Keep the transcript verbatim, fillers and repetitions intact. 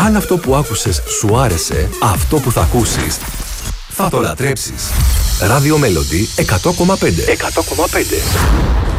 Αν αυτό που άκουσες σου άρεσε, αυτό που θα ακούσεις θα το λατρέψεις. Radio Melody εκατό κόμμα πέντε. εκατό κόμμα πέντε.